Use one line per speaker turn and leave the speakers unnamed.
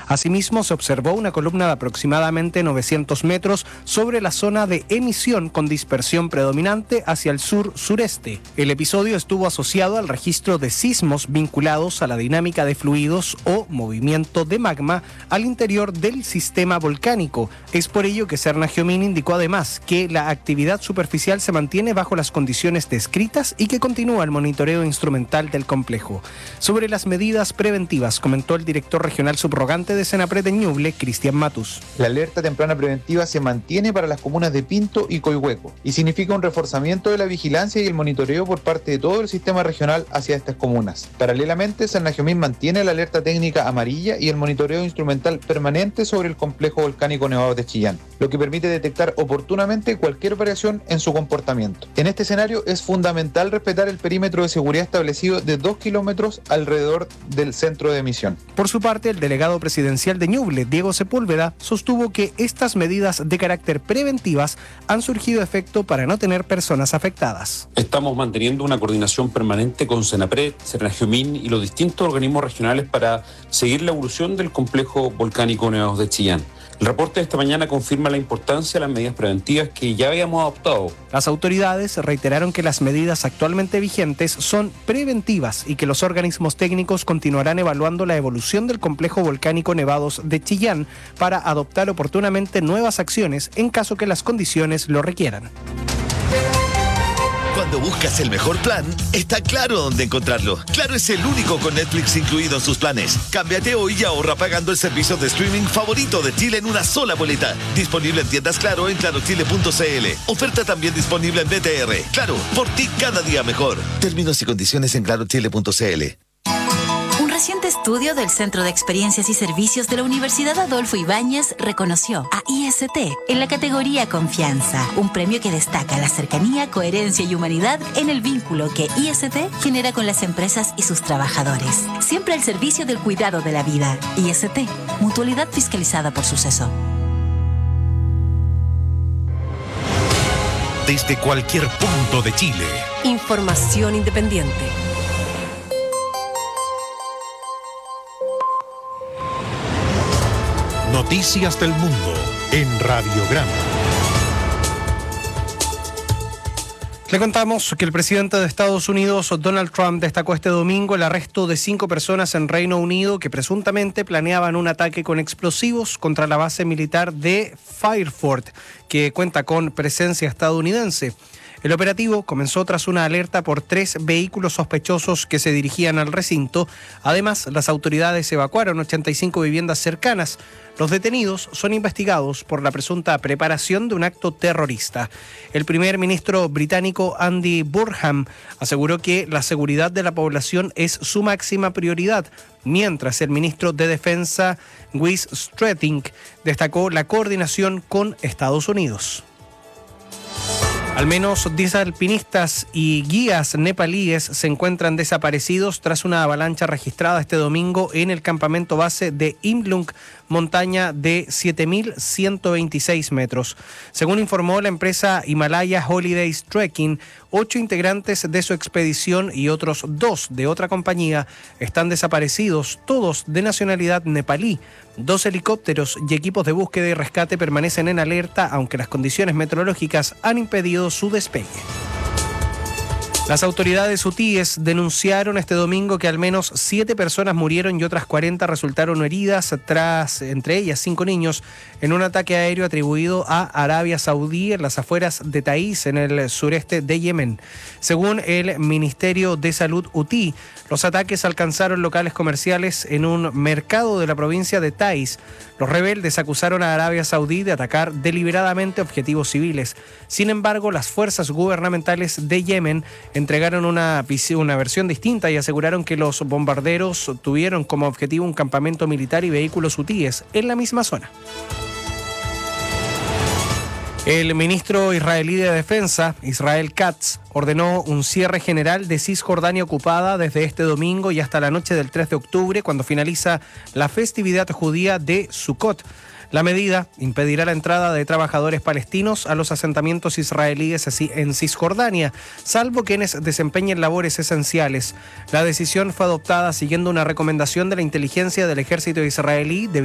Asimismo, se observó una columna de aproximadamente 900 metros sobre la zona de emisión con dispersión predominante hacia el sur-sureste. El episodio estuvo asociado al registro de sismos vinculados a la dinámica de fluidos o movimiento de magma al interior del sistema volcánico. Es por ello que Serna Giomín indicó además que la actividad superficial se mantiene bajo las condiciones descritas y que continúa el monitoreo instrumental del complejo. Sobre las medidas preventivas, comentó el director regional subrogante de Senapred de Ñuble, Cristian Matus.
La alerta temprana preventiva se mantiene para las comunas de Pinto y Coihueco y significa un reforzamiento de la vigilancia y el monitoreo por parte de todo el sistema regional hacia estas comunas. Paralelamente, Serna Giomín mantiene la alerta técnica amarilla y el monitoreo instrumental permanente sobre el complejo volcánico Nevado de Chillán, lo que permite detectar oportunamente cualquier variación en su comportamiento. En este escenario es fundamental respetar el perímetro de seguridad establecido de 2 kilómetros alrededor del centro de emisión.
Por su parte, el delegado presidencial de Ñuble, Diego Sepúlveda, sostuvo que estas medidas de carácter preventivas han surgido efecto para no tener personas afectadas.
Estamos manteniendo una coordinación permanente con Senapred, Serna Giomín y los distintos organismos regionales para seguir la evolución del complejo volcánico Nevados de Chillán. El reporte de esta mañana confirma la importancia de las medidas preventivas que ya habíamos adoptado.
Las autoridades reiteraron que las medidas actualmente vigentes son preventivas y que los organismos técnicos continuarán evaluando la evolución del complejo volcánico Nevados de Chillán para adoptar oportunamente nuevas acciones en caso que las condiciones lo requieran.
Cuando buscas el mejor plan, está Claro dónde encontrarlo. Claro es el único con Netflix incluido en sus planes. Cámbiate hoy y ahorra pagando el servicio de streaming favorito de Chile en una sola boleta. Disponible en tiendas Claro en clarochile.cl. Oferta también disponible en BTR. Claro, por ti cada día mejor. Términos y condiciones en clarochile.cl.
Un reciente estudio del Centro de Experiencias y Servicios de la Universidad Adolfo Ibáñez reconoció a IST en la categoría Confianza, un premio que destaca la cercanía, coherencia y humanidad en el vínculo que IST genera con las empresas y sus trabajadores. Siempre al servicio del cuidado de la vida. IST, mutualidad fiscalizada por Suceso.
Desde cualquier punto de Chile.
Información independiente.
Noticias del mundo en Radiograma.
Le contamos que el presidente de Estados Unidos, Donald Trump, destacó este domingo el arresto de 5 personas en Reino Unido que presuntamente planeaban un ataque con explosivos contra la base militar de Fairford, que cuenta con presencia estadounidense. El operativo comenzó tras una alerta por 3 vehículos sospechosos que se dirigían al recinto. Además, las autoridades evacuaron 85 viviendas cercanas. Los detenidos son investigados por la presunta preparación de un acto terrorista. El primer ministro británico Andy Burnham aseguró que la seguridad de la población es su máxima prioridad, mientras el ministro de Defensa, Wes Streeting, destacó la coordinación con Estados Unidos. Al menos 10 alpinistas y guías nepalíes se encuentran desaparecidos tras una avalancha registrada este domingo en el campamento base de Imlung, montaña de 7.126 metros. Según informó la empresa Himalaya Holidays Trekking, 8 integrantes de su expedición y otros 2 de otra compañía están desaparecidos, todos de nacionalidad nepalí. 2 helicópteros y equipos de búsqueda y rescate permanecen en alerta, aunque las condiciones meteorológicas han impedido su despegue. Las autoridades hutíes denunciaron este domingo que al menos 7 personas murieron y otras 40 resultaron heridas tras, entre ellas 5 niños, en un ataque aéreo atribuido a Arabia Saudí en las afueras de Taiz, en el sureste de Yemen. Según el Ministerio de Salud hutí, los ataques alcanzaron locales comerciales en un mercado de la provincia de Taiz. Los rebeldes acusaron a Arabia Saudí de atacar deliberadamente objetivos civiles. Sin embargo, las fuerzas gubernamentales de Yemen entregaron una versión distinta y aseguraron que los bombarderos tuvieron como objetivo un campamento militar y vehículos hutíes en la misma zona. El ministro israelí de Defensa, Israel Katz, ordenó un cierre general de Cisjordania ocupada desde este domingo y hasta la noche del 3 de octubre, cuando finaliza la festividad judía de Sukkot. La medida impedirá la entrada de trabajadores palestinos a los asentamientos israelíes en Cisjordania, salvo quienes desempeñen labores esenciales. La decisión fue adoptada siguiendo una recomendación de la inteligencia del ejército israelí